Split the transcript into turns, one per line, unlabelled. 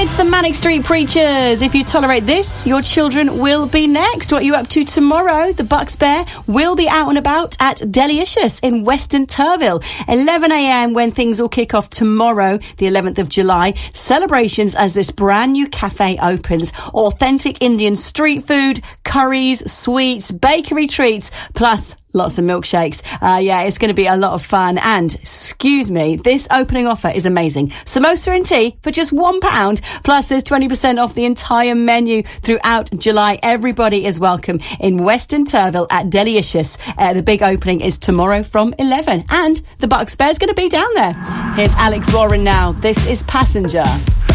It's the Manic Street Preachers. If you tolerate this, your children will be next. What are you up to tomorrow? The Bucks Bear will be out and about at Delicious in Western Turville. 11 a.m. when things will kick off tomorrow, the 11th of July. Celebrations as this brand new cafe opens. Authentic Indian street food, curries, sweets, bakery treats, plus lots of milkshakes. It's going to be a lot of fun. And, excuse me, this opening offer is amazing. Samosa and tea for just £1. Plus, there's 20% off the entire menu throughout July. Everybody is welcome in Western Turville at Delicious. The big opening is tomorrow from 11. And the Bucks Bear's going to be down there. Here's Alex Warren now. This is Passenger.